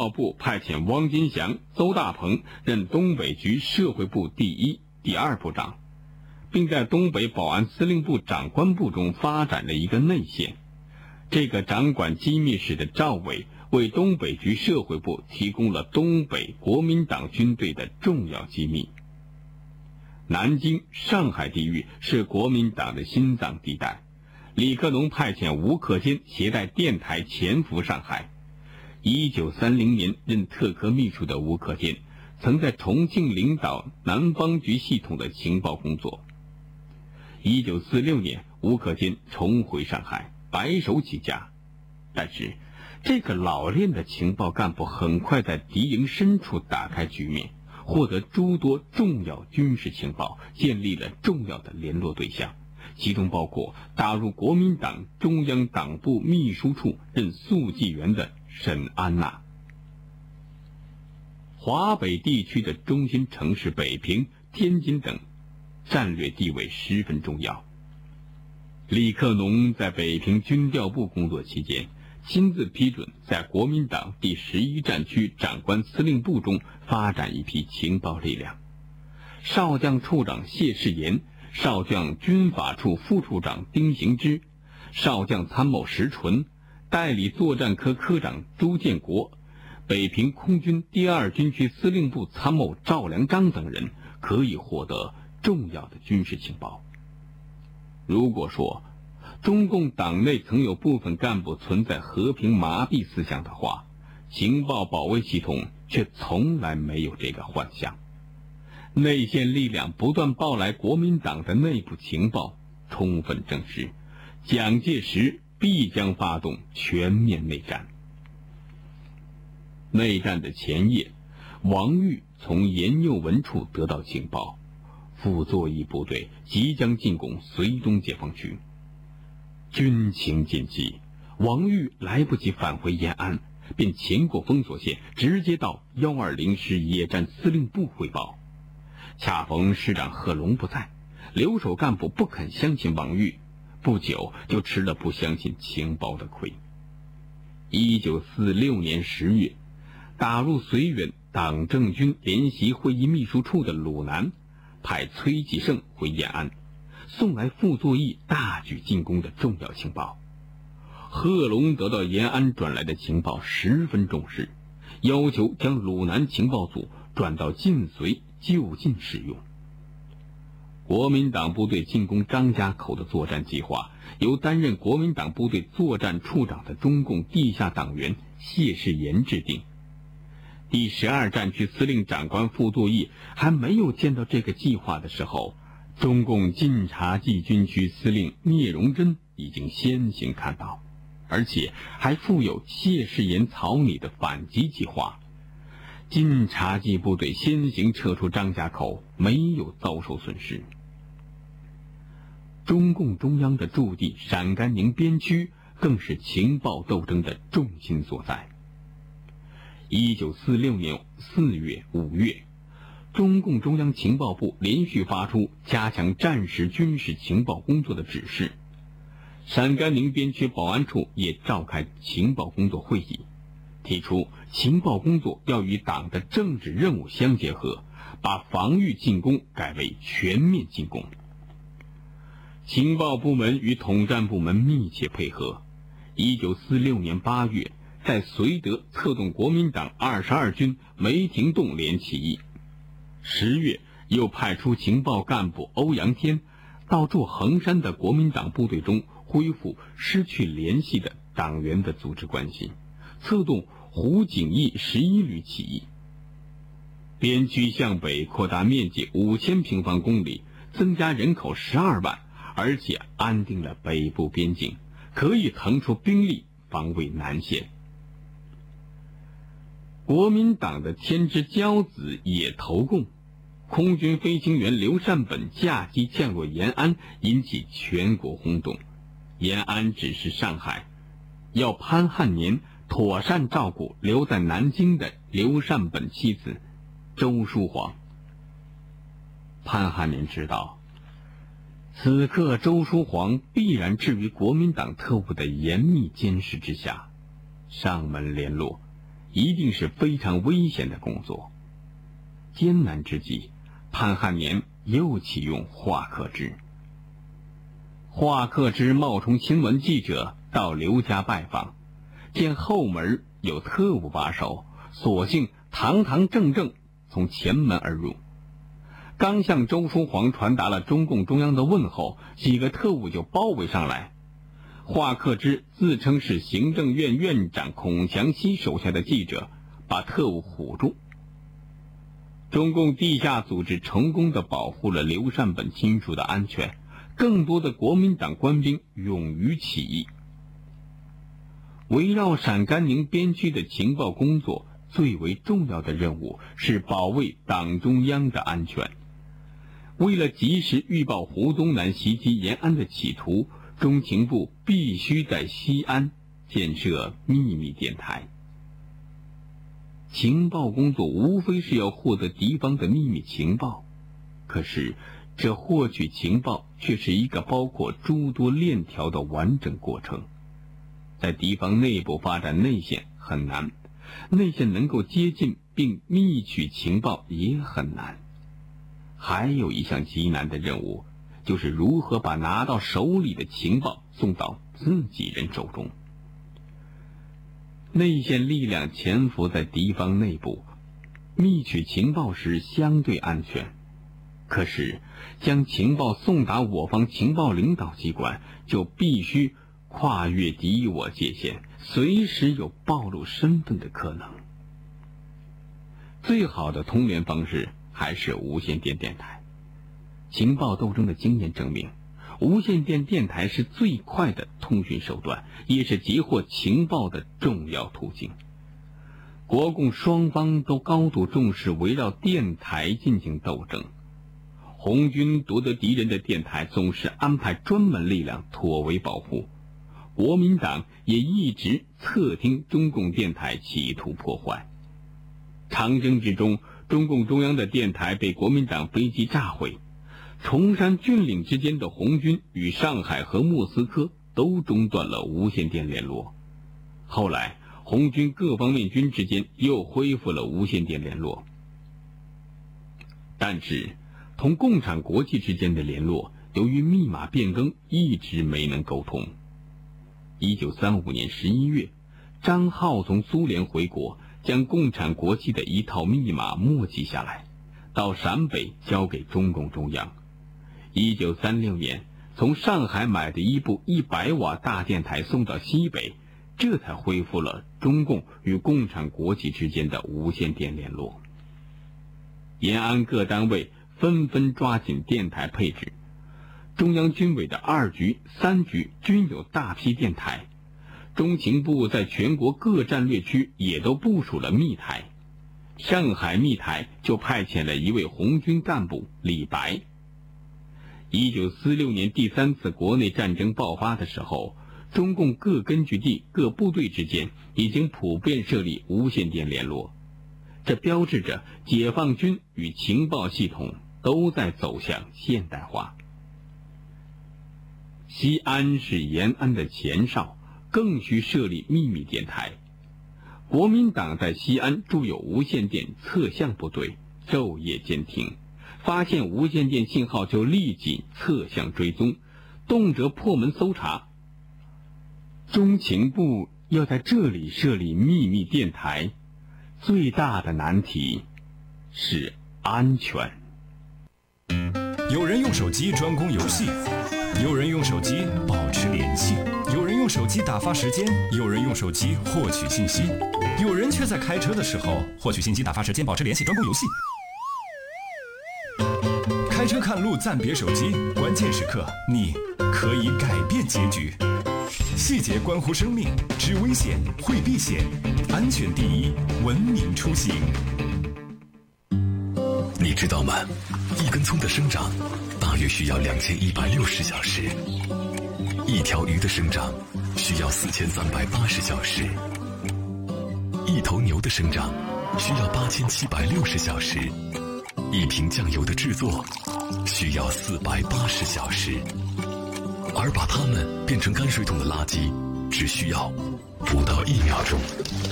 报部派遣汪金祥、邹大鹏任东北局社会部第一、第二部长，并在东北保安司令部长官部中发展了一个内线。这个掌管机密室的赵伟为东北局社会部提供了东北国民党军队的重要机密。南京、上海地域是国民党的心脏地带，李克农派遣吴克坚携带电台潜伏上海。1930年任特科秘书的吴克坚曾在重庆领导南方局系统的情报工作。1946年，吴克坚重回上海，白手起家。但是这个老练的情报干部很快在敌营深处打开局面，获得诸多重要军事情报，建立了重要的联络对象，其中包括打入国民党中央党部秘书处任速记员的沈安娜。华北地区的中心城市北平、天津等战略地位十分重要。李克农在北平军调部工作期间，亲自批准在国民党第11战区长官司令部中发展一批情报力量。少将处长谢世炎、少将军法处副处长丁行之、少将参谋石纯、代理作战科科长朱建国、北平空军第2军区司令部参谋赵良章等人可以获得重要的军事情报。如果说中共党内曾有部分干部存在和平麻痹思想的话，情报保卫系统却从来没有这个幻象。内线力量不断报来国民党的内部情报，充分证实蒋介石必将发动全面内战。内战的前夜，王玉从严幼文处得到情报，傅作义部队即将进攻绥东解放区。军情紧急，王玉来不及返回延安，便潜过封锁线，直接到120师野战司令部汇报。恰逢师长贺龙不在，留守干部不肯相信王玉，不久就吃了不相信情报的亏。1946年10月，打入绥远党政军联席会议秘书处的鲁南派崔继胜回延安，送来傅作义大举进攻的重要情报。贺龙得到延安转来的情报十分重视，要求将鲁南情报组转到晋绥就近使用。国民党部队进攻张家口的作战计划由担任国民党部队作战处长的中共地下党员谢世炎制定。第12战区司令长官傅作义还没有见到这个计划的时候，中共晋察冀军区司令聂荣臻已经先行看到，而且还附有谢世炎草拟的反击计划。晋察冀部队先行撤出张家口，没有遭受损失。中共中央的驻地陕甘宁边区更是情报斗争的重心所在。1946年4月、5月，中共中央情报部连续发出加强战时军事情报工作的指示，陕甘宁边区保安处也召开情报工作会议，提出情报工作要与党的政治任务相结合，把防御进攻改为全面进攻。情报部门与统战部门密切配合。1946年8月，在绥德策动国民党22军梅廷栋连起义。10月，又派出情报干部欧阳天到驻衡山的国民党部队中恢复失去联系的党员的组织关系，策动胡景翼11旅起义。边区向北扩大面积5000平方公里，增加人口12万，而且安定了北部边境，可以腾出兵力防卫南线。国民党的天之骄子也投共，空军飞行员刘善本驾机降落延安，引起全国轰动。延安指示上海，要潘汉年妥善照顾留在南京的刘善本妻子周淑黄。潘汉年知道，此刻周淑黄必然置于国民党特务的严密监视之下，上门联络， 一定是非常危险的工作。艰难之际，潘汉年又启用华克之。华克之冒充新闻记者到刘家拜访，见后门有特务把守，索性堂堂正正从前门而入。刚向周书桓传达了中共中央的问候，几个特务就包围上来。华克之自称是行政院院长孔祥熙手下的记者，把特务唬住。中共地下组织成功地保护了刘善本亲属的安全，更多的国民党官兵勇于起义。围绕陕甘宁边区的情报工作最为重要的任务是保卫党中央的安全。为了及时预报胡宗南袭击延安的企图，中情部必须在西安建设秘密电台。情报工作无非是要获得敌方的秘密情报，可是这获取情报却是一个包括诸多链条的完整过程。在敌方内部发展内线很难，内线能够接近并密取情报也很难。还有一项极难的任务，就是如何把拿到手里的情报送到自己人手中。内线力量潜伏在敌方内部，密取情报时相对安全，可是将情报送达我方情报领导机关，就必须跨越敌我界限，随时有暴露身份的可能。最好的通联方式还是无线电电台。情报斗争的经验证明，无线电电台是最快的通讯手段，也是截获情报的重要途径。国共双方都高度重视围绕电台进行斗争。红军夺得敌人的电台，总是安排专门力量妥为保护。国民党也一直侧听中共电台，企图破坏。长征之中，中共中央的电台被国民党飞机炸毁。崇山峻岭之间的红军与上海和莫斯科都中断了无线电联络。后来红军各方面军之间又恢复了无线电联络，但是同共产国际之间的联络由于密码变更一直没能沟通。1935年11月，张浩从苏联回国，将共产国际的一套密码默记下来，到陕北交给中共中央。1936年，从上海买的一部100瓦大电台送到西北，这才恢复了中共与共产国际之间的无线电联络。延安各单位纷纷抓紧电台配置，中央军委的2局、3局均有大批电台，中情部在全国各战略区也都部署了密台。上海密台就派遣了一位红军干部李白。1946年第3次国内战争爆发的时候，中共各根据地、各部队之间已经普遍设立无线电联络，这标志着解放军与情报系统都在走向现代化。西安是延安的前哨，更需设立秘密电台。国民党在西安驻有无线电测向部队，昼夜监听，发现无线电信号就立即侧向追踪，动辄破门搜查。中情部要在这里设立秘密电台，最大的难题是安全。 有人用手机专攻游戏，有人用手机保持联系，有人用手机打发时间，有人用手机获取信息，有人却在开车的时候获取信息、打发时间、保持联系、专攻游戏。开车看路暂别手机，关键时刻你可以改变结局。细节关乎生命，知危险会避险，安全第一，文明出行。 你知道吗？一根葱的生长大约需要2160小时，一条鱼的生长需要4380小时，一头牛的生长需要8760小时，一瓶酱油的制作需要480小时，而把它们变成泔水桶的垃圾只需要不到1秒钟。